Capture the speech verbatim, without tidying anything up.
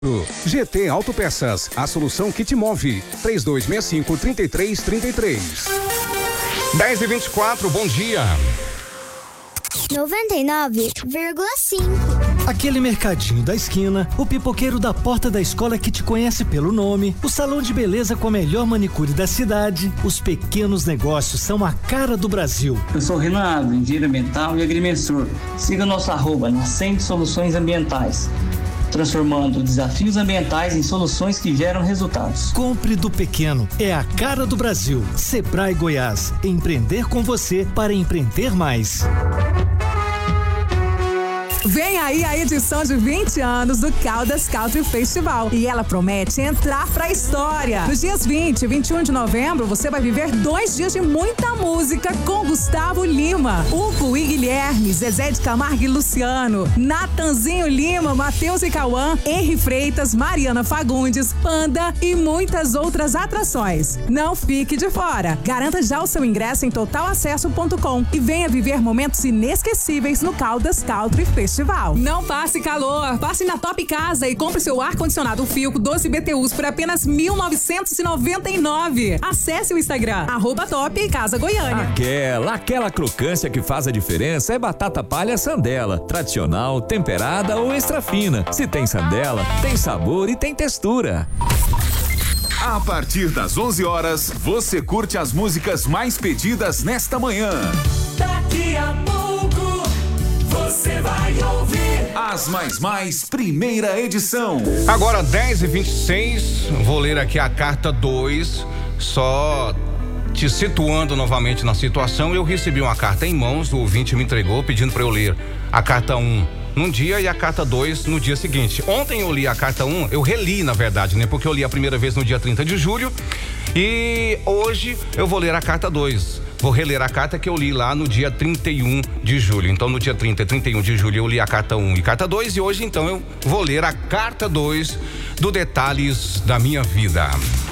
G T Autopeças, a solução que te move. três dois seis cinco, três três três três. dez e vinte e quatro, bom dia. noventa e nove vírgula cinco. Aquele mercadinho da esquina, o pipoqueiro da porta da escola que te conhece pelo nome, o salão de beleza com a melhor manicure da cidade, os pequenos negócios são a cara do Brasil. Eu sou Renato, engenheiro ambiental e agrimensor. Siga nosso arroba Nascente Soluções Ambientais, transformando desafios ambientais em soluções que geram resultados. Compre do pequeno, é a cara do Brasil. Sebrae Goiás, empreender com você para empreender mais. Vem aí a edição de vinte anos do Caldas Country Festival e ela promete entrar pra história. Nos dias vinte e vinte e um de novembro, você vai viver dois dias de muita música com Gustavo Lima, Hugo e Guilherme, Zezé de Camargo e Luciano, Natanzinho Lima, Matheus e Cauã, Henri Freitas, Mariana Fagundes, Panda e muitas outras atrações. Não fique de fora. Garanta já o seu ingresso em total acesso ponto com e venha viver momentos inesquecíveis no Caldas Country Festival. Não passe calor, passe na Top Casa e compre seu ar-condicionado Filco doze B T Us por apenas mil novecentos e noventa e nove. Acesse o Instagram, arroba Top Casa Goiânia. Aquela, aquela crocância que faz a diferença é batata palha Sandela, tradicional, temperada ou extra fina. Se tem Sandela, tem sabor e tem textura. A partir das onze horas, você curte as músicas mais pedidas nesta manhã. Daqui a pouco você vai ouvir As Mais Mais, primeira edição. Agora dez e vinte e seis, vou ler aqui a carta dois, só te situando novamente na situação. Eu recebi uma carta em mãos, o ouvinte me entregou pedindo para eu ler a carta um num dia e a carta dois no dia seguinte. Ontem eu li a carta um, eu reli na verdade, né? Porque eu li a primeira vez no dia trinta de julho e hoje eu vou ler a carta dois. Vou reler a carta que eu li lá no dia trinta e um de julho. Então no dia trinta e trinta e um de julho eu li a carta um e carta dois e hoje então eu vou ler a carta dois do Detalhes da Minha Vida.